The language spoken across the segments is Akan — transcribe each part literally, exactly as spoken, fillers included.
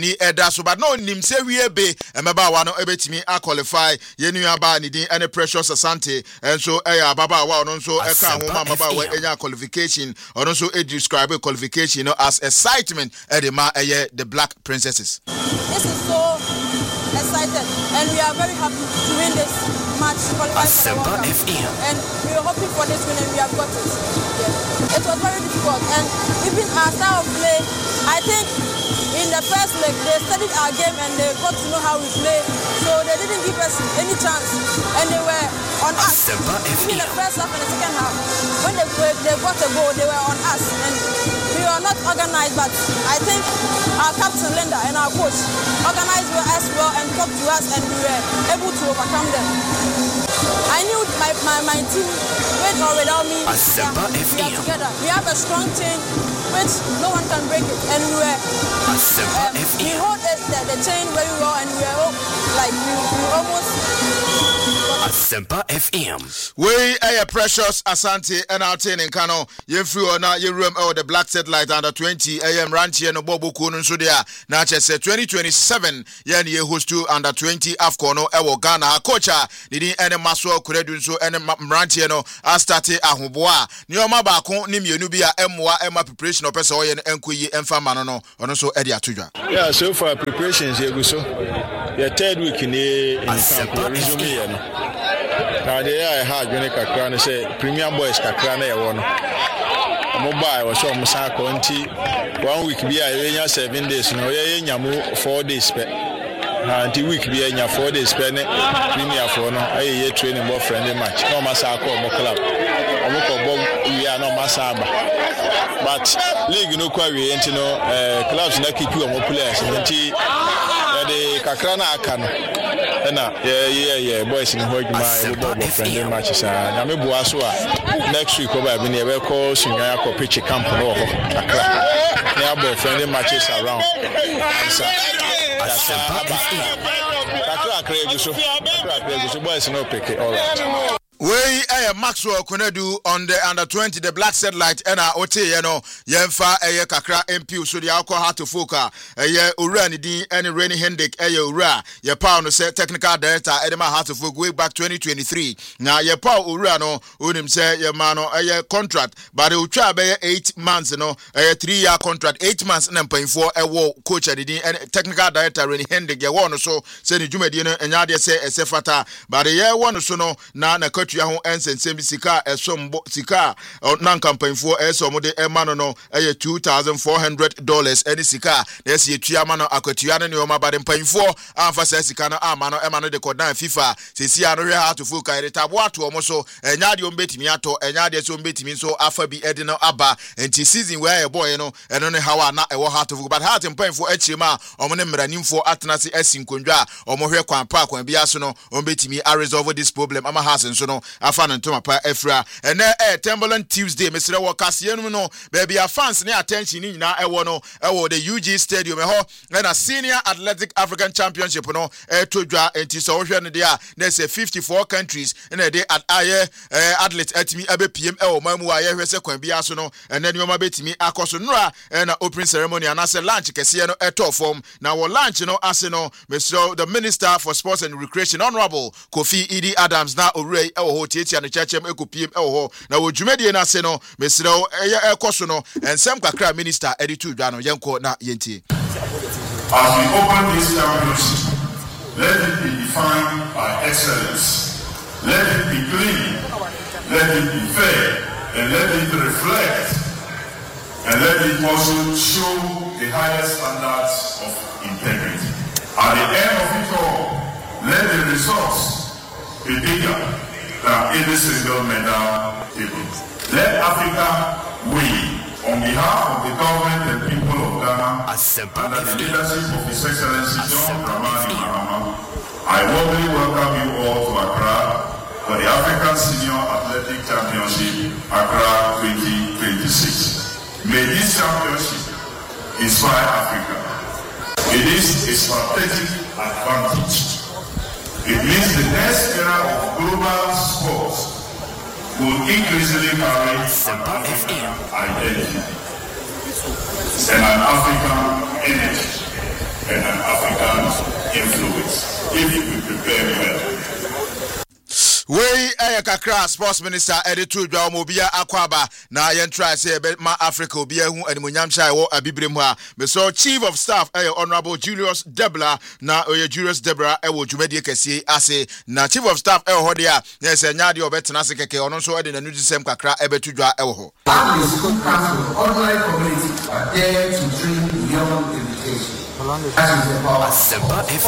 ni eda so but no nim se wie be emeba wa no ebetimi a qualify ye nua ba ni din any Precious Asante enso eya baba wa no nso e ka ho ma baba wa enya qualification or no so e describe qualification no as excitement e de ma eye the Black Princesses. This is so excited and we are very happy to win this match qualify for the World Cup. And we were hoping for this win and we have got it. Yeah. It was very difficult and even our style of play, I think in the first leg they studied our game and they got to know how we play, so they didn't give us any chance and they were on us. Even in the first half and the second half, when they they got a goal, they were on us and we were not organized, but I think our captain Linda and our coach organized us well and talked to us and we were able to overcome them. I knew my, my, my team, with or without me, we are, we are together. We have a strong team which no one can break it, and we were um, we hold the, the, the chain very well and we were like we, we almost Asempa F M. We a Precious Asante and our ten in Kano. You flew on your room or the Black Satellite under twenty A M Ranchi and Bobo Kunun Sudia. Now, just twenty twenty-seven, Yan ye host to under twenty Afcono, Ewo Ghana, coacher, Nidi and Maso Kuredunso and Ranchiano, Astate Ahuboa. Nioma Bako, Nimi Nubia, Emwa, Emma preparation of Pesoy and Enkuyi and Famano, and also Eddie Atuja. Yeah, so far preparations here, so the third week in the resume. Now the I had when I say premium boys Kakrana one. Mobile was on Musako one week be a seven days, no yamu four days spent. Until week be a four days spent premium for no a year training more friendly match. No Masako more club. We are no Masaba. But league no query, you know, clubs not keep you more players until the Kakrana Akan. Ena yeah yeah yeah boys in Hojima football friendly matches na me boaso a next week over be near call Sunya ko pitch camp no ho akra na ball friendly matches around answer that's akra akra eguso akra akra eguso boys no pick it all right. We a Maxwell Konedu on the under twenty, the Black Satellite, and our O T, you know, Yenfa, a Kakra M P, so the alcohol had to foka, a year Urani D, any rainy Hendrick, a Ura, your pound say technical director, Edema had to fook way back twenty twenty-three. Now, your power Urano, Unim say, your mano, a year contract, but it will try by eight months, you know, a three year contract, eight months, and paying for a war coach, and technical director, Rainy Hendrick, your one or so, send the Jumedino, and Yadia say, a Sefata, but a year one or so, no, now, a coach. Ya ho ensen sembi sika esombo sika nan campaign for eso mode e mano no e two thousand four hundred dollars eni sika na esi etua mano akwatua ne o mabade mpan for amfa sa sika no amano e mano de kodan FIFA sesi ano hwe ha to fu kai retabo ato omo so enya de o mbetimi ato enya de so mbetimi so afa bi edi no aba enti season where e boy no eno ne hawa na e wo ha to fu but ha te mpan for achima omo ne mranimfo atenase asinkondwa omo hwe kwan pa kwan bia so no o mbetimi a resolve this problem ama ha sen so no afan ntoma pa efra ene eh Timberland Tuesday mesre wo kase no no baby a fans ne attention ni nyina ewo no ewo the U G Stadium eho na Senior Athletic African Championship no eh todwa enti so wo hwe ne dia na say fifty-four countries na dey at aye eh athlete atimi abepiem ewo mamu aye hwe se kwan bia so no ene nyoma betimi akoso nura na opening ceremony and say lunch kese no eto form na wo lunch no ase no mesre the Minister for Sports and Recreation Honorable Kofi Idi Adams na owurei ewo Tieti and Chachem Ekopiem Eho. Now, Jumedi na Seno, Mesro Ekosono, and Sam Kakra Minister Editu Dano Yanko na Yenti. As we open this championship, let it be defined by excellence. Let it be clean. Let it be fair. And let it reflect. And let it also show the highest standards of integrity. At the end of it all, let the results be bigger than any single medal table. Let Africa win. On behalf of the government and people of Ghana, under the leadership of His Excellency John Dramani Mahama, I warmly welcome you all to Accra for the African Senior Athletic Championship, Accra twenty twenty-six. May this championship inspire Africa. It is a strategic advantage. It means the next era of global sports will increasingly carry an African identity and an African energy. and an African influence if we prepare well. We a kakra sports minister editor Dwa Mobia Akwaba na yen try say ma Africa obia hu animunyam chai wo abibrem ha me so chief of staff eh, honorable Julius Debra na oye Julius Debra e wo dwumadi kese ase na chief of staff e ho de a yes nya de obetena se keke ono so e de nanu disem kakra e betu Dwa e wo ho. Online community are there to train young education. That is about Asempa F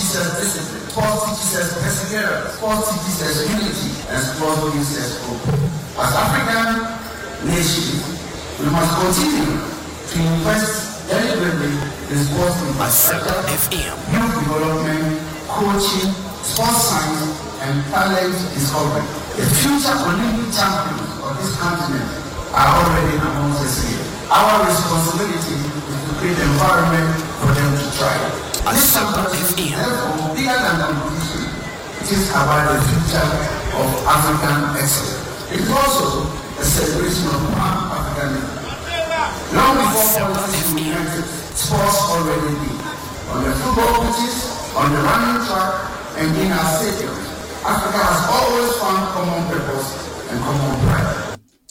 M. Sports teaches us perseverance, sports teaches us unity, and sports gives us hope. As African nation, we must continue to invest deliberately in sports infrastructure, youth development, coaching, sports science, and talent discovery. The future Olympic champions of this continent are already amongst us here. Our responsibility is to create an environment for them to try. This is therefore bigger than competition. It is about the future of African excellence. It is also a celebration of Pan-Africanism. Long before politics were invented, sports already did. On the football pitches, on the running track, and in our stadiums, Africa has always found common purpose and common pride.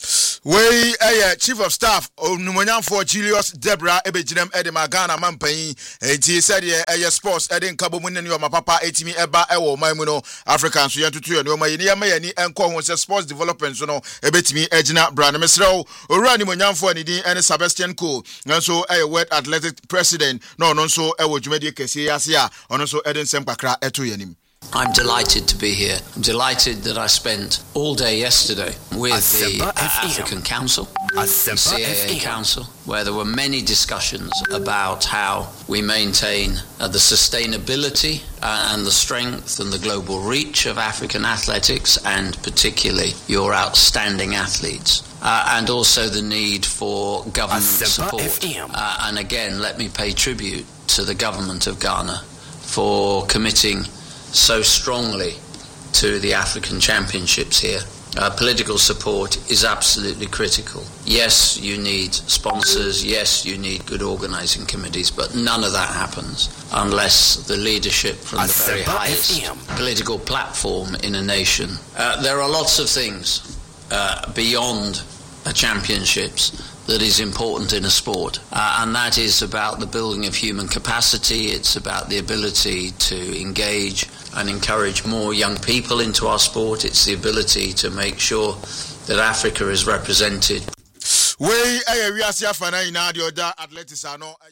We a chief of staff onumonyam for Julius Debra ebejinem edema Ghana mampan enti said ye a sports edin kabo munne o papa etimi eba ewo man no African so yentutu ye no ma yeni ma yani enko ho se sports development so no ebetimi egina brand mesrew owura nimonyam for ni din ene Sebastian Coe nso e World Athletic President no no nso ewo dwumadi kese yase a ono nso edin sem kakra eto yanim. I'm delighted to be here. I'm delighted that I spent all day yesterday with the uh, African Council, the C A A Council, where there were many discussions about how we maintain uh, the sustainability uh, and the strength and the global reach of African athletics, and particularly your outstanding athletes. Uh, and also the need for government support. Uh, and again, let me pay tribute to the government of Ghana for committing so strongly to the African Championships here. Uh, political support is absolutely critical. Yes, you need sponsors. Yes, you need good organising committees, but none of that happens unless the leadership from the very highest political platform in a nation. Uh, there are lots of things uh, beyond uh, championships that is important in a sport, uh, and that is about the building of human capacity. It's about the ability to engage and encourage more young people into our sport. It's the ability to make sure that Africa is represented. We are we are see afana ina the other athletics are no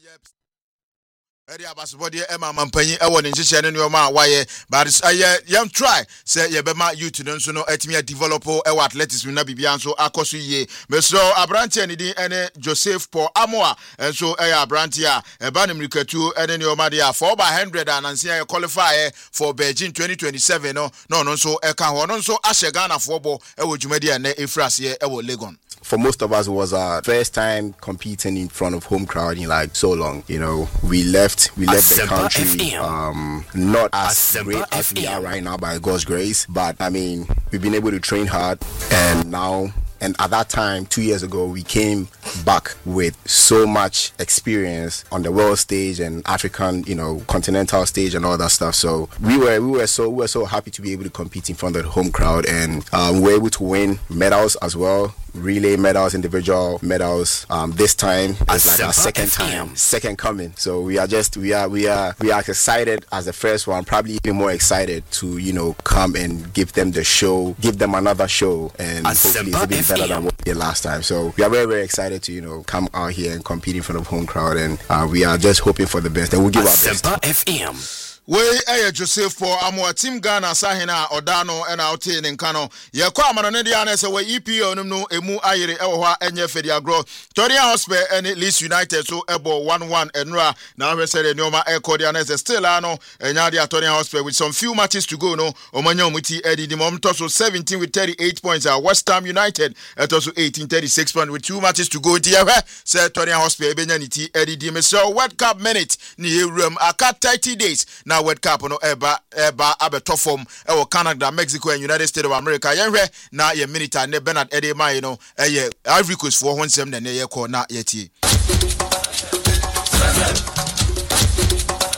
Eri abasbody Emma Mampanyi e won nhihye ne nyoma waye but aye yam try say ye be ma youth no so no atimi develop e wa athletics na bibia nso akoso yie mesro abrante ne din ene Joseph Paul Amoa enso e ya abrante a e ba ne mrikatu ene nyoma dia four by one hundred and ansia qualify for Beijing twenty twenty-seven no no no so e ka ho no so ahye Ghana fo bo e wo dwumadi ene efrase e wo Legon. For most of us, it was our first time competing in front of home crowd in like so long. You know, we left, we left the country, um, not as great as we are right now by God's grace. But I mean, we've been able to train hard, and now, and at that time, two years ago, we came back with so much experience on the world stage and African, you know, continental stage and all that stuff. So we were, we were so, we were so happy to be able to compete in front of the home crowd, and um, we were able to win medals as well. Relay medals, individual medals. Um, this time it's like our second time, second coming. So we are just we are we are we are excited as the first one. Probably even more excited to you know come and give them the show, give them another show, and hopefully it's a bit better than what we did last time. So we are very very excited to you know come out here and compete in front of home crowd, and uh, we are just hoping for the best, and we'll give our best. F M. We eh Joseph Paul Amoa team Ghana sahina odano ena outi ne nka no ye kwa amano ne dia na se we E P O no emu ayere e wo ha enye fedi agro Toria Hospital and Leeds United so ebo one one enra na we say the neoma e cordia na se still ano enya dia Toria Hospital with some few matches to go no omanya omuti edi di mom to so seventeen with thirty-eight points at West Ham United et also eighteen thirty-six points with two matches to go dia we say Toria Hospital benya ni ti edi di me so World Cup minute ni ewram aka thirty days na World Cup no eba eba abeto form e wo Canada, Mexico and United States of America yenhwe na ye minute ne Bernard Edemay no eye Ivory Coast for honsem na ne ye ko na ye tie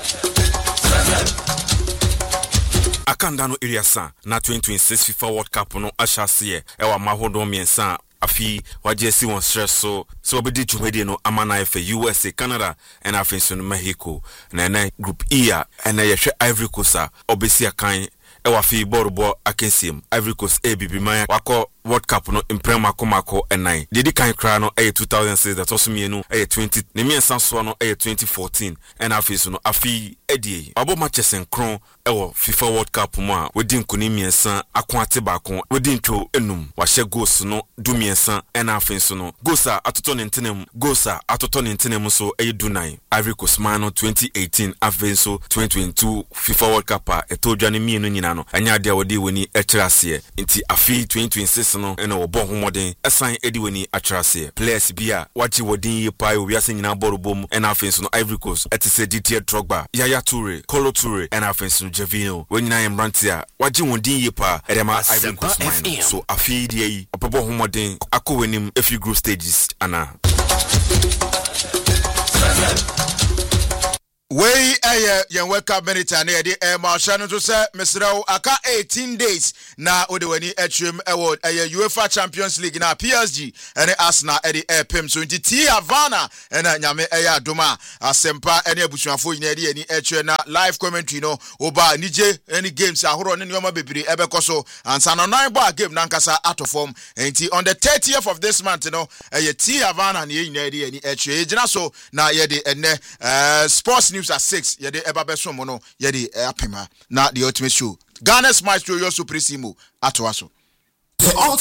Akandano area sa na twenty twenty-six FIFA World Cup no ashase e wa mahodo miensa afi wajesi won stress so so obedi dwumedi no amana efe U S A Canada and afenso no Mexico na na group E a na yehwe Ivory Coast obesi akan e wa fi borbo akensim Ivory Coast A B B man wako World Cup no imprema komako enai didi kan kra no e two thousand six that also mienu e twenty ne miensa so no e twenty fourteen and afenso no afi edie abo matches enkron e wo FIFA World Cup mu a wodi nkoni miensa akwate ba kon wodi ntwo enum wahye goals no du miensa and afenso no goals a atoto ne ntenem goals a atoto ne ntenem so e du nine Ivory Coast man no twenty eighteen afenso twenty twenty-two FIFA World Cup a etodwa ne mienu nyina no anya de wodi woni e kirase nti afi twenty twenty-six no ena wo bon homoden esan edi woni atrase players bia wachi wodin ye pai obi ase nyina borobom ena afenso no Ivory Coast etise Didier Drogba Yaya Toure Kolo Toure ena afenso no Javino wonyina yemrantia wachi wodin ye pa edema Ivory Coast man so afi die yi opobo homoden akowenim efi group stages ana Wey eye yen wake minute na ye de e ma hwa no to se mesrew aka eighteen days na odewani atwem award eye UEFA Champions League na P S G ene Arsenal e de e pem so nti T Havana ena nyame eye adoma asempa ene abusuafo nyina de ani atwe na live commentary no oba nije any games ahoro ne nyoma bebiri ebekoso ansa no nine ball game na nkasa out of form nti on the thirtieth of this month no eye T Havana ne nyina de ani atwe gina so na ye de ene uh, sports news at six yede ebabeso mo no yede apema na the ultimate show Ghana's maestro Yosu Prisimo atoaso. The ultimate